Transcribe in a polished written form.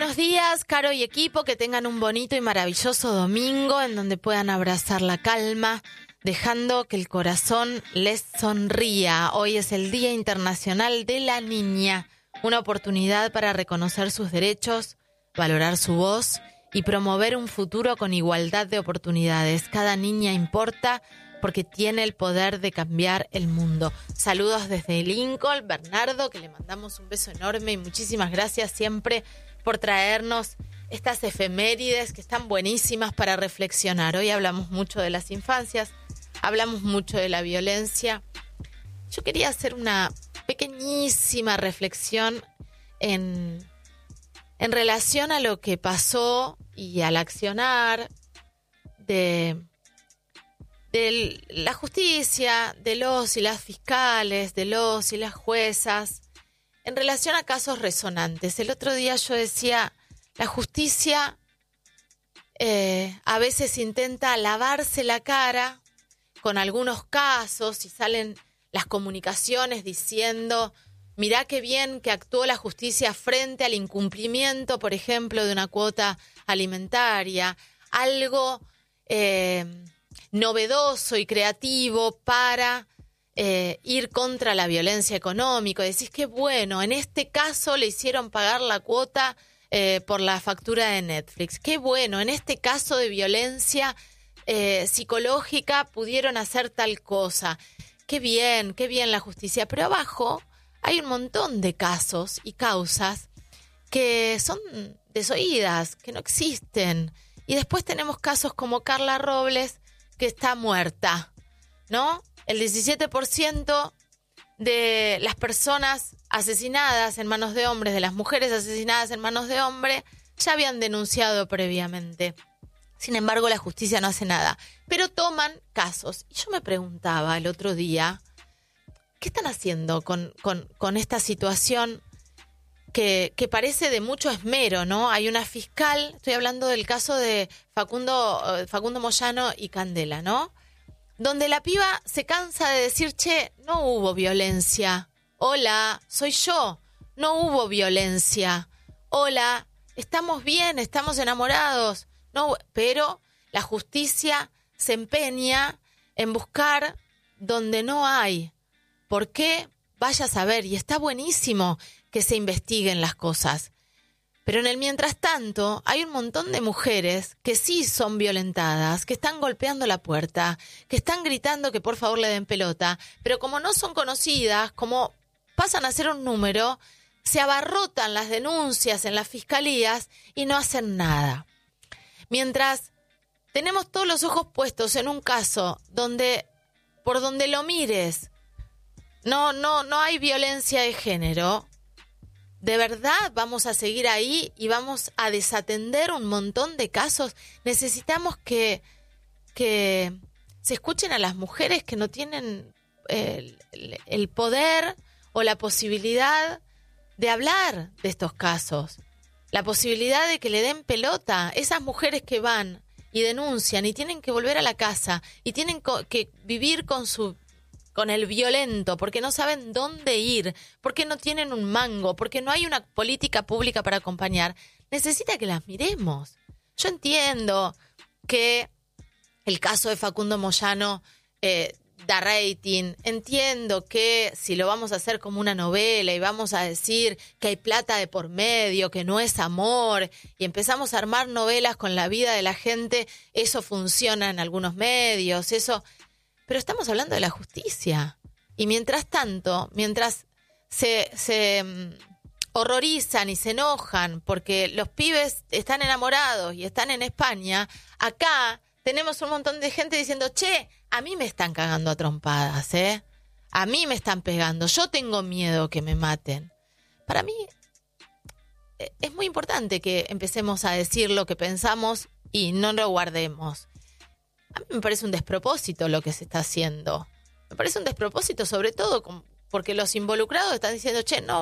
Buenos días, Caro y equipo, que tengan un bonito y maravilloso domingo en donde puedan abrazar la calma, dejando que el corazón les sonría. Hoy es el Día Internacional de la Niña, una oportunidad para reconocer sus derechos, valorar su voz y promover un futuro con igualdad de oportunidades. Cada niña importa porque tiene el poder de cambiar el mundo. Saludos desde Lincoln, Bernardo, que le mandamos un beso enorme y muchísimas gracias siempre por traernos estas efemérides que están buenísimas para reflexionar. Hoy hablamos mucho de las infancias, hablamos mucho de la violencia. Yo quería hacer una pequeñísima reflexión en relación a lo que pasó y al accionar de la justicia, de los y las fiscales, de los y las juezas, en relación a casos resonantes. El otro día yo decía, la justicia a veces intenta lavarse la cara con algunos casos y salen las comunicaciones diciendo, mirá qué bien que actuó la justicia frente al incumplimiento, por ejemplo, de una cuota alimentaria, algo novedoso y creativo para ir contra la violencia económica. Decís que bueno, en este caso le hicieron pagar la cuota por la factura de Netflix. Qué bueno, en este caso de violencia psicológica pudieron hacer tal cosa. Qué bien la justicia. Pero abajo hay un montón de casos y causas que son desoídas, que no existen. Y después tenemos casos como Carla Robles, que está muerta, ¿no? El 17% de las personas asesinadas en manos de hombres, de las mujeres asesinadas en manos de hombres, ya habían denunciado previamente. Sin embargo, la justicia no hace nada. Pero toman casos. Y yo me preguntaba el otro día, ¿qué están haciendo con esta situación que parece de mucho esmero, ¿no? Hay una fiscal, estoy hablando del caso de Facundo Moyano y Candela, ¿no? Donde la piba se cansa de decir, che, no hubo violencia. Hola, soy yo. No hubo violencia. Hola, estamos bien, estamos enamorados. No, pero la justicia se empeña en buscar donde no hay. ¿Por qué? Vaya a saber. Y está buenísimo que se investiguen las cosas. Pero en el mientras tanto, hay un montón de mujeres que sí son violentadas, que están golpeando la puerta, que están gritando que por favor le den pelota, pero como no son conocidas, como pasan a ser un número, se abarrotan las denuncias en las fiscalías y no hacen nada. Mientras tenemos todos los ojos puestos en un caso donde, por donde lo mires, no hay violencia de género, ¿de verdad vamos a seguir ahí y vamos a desatender un montón de casos? Necesitamos que se escuchen a las mujeres que no tienen el poder o la posibilidad de hablar de estos casos. La posibilidad de que le den pelota. Esas mujeres que van y denuncian y tienen que volver a la casa y tienen que vivir con el violento, porque no saben dónde ir, porque no tienen un mango, porque no hay una política pública para acompañar, necesita que las miremos. Yo entiendo que el caso de Facundo Moyano da rating, entiendo que si lo vamos a hacer como una novela y vamos a decir que hay plata de por medio, que no es amor, y empezamos a armar novelas con la vida de la gente, eso funciona en algunos medios, eso... Pero estamos hablando de la justicia. Y mientras tanto, mientras se horrorizan y se enojan porque los pibes están enamorados y están en España, acá tenemos un montón de gente diciendo, che, a mí me están cagando a trompadas, a mí me están pegando, yo tengo miedo que me maten. Para mí es muy importante que empecemos a decir lo que pensamos y no lo guardemos. A mí me parece un despropósito lo que se está haciendo. Me parece un despropósito sobre todo porque los involucrados están diciendo, che, no